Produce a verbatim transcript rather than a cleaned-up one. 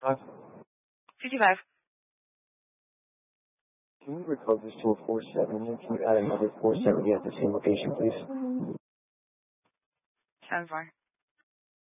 Five. fifty-five. Can you recode this to a four seven and can you add another four seventy at the same location, please? seven four.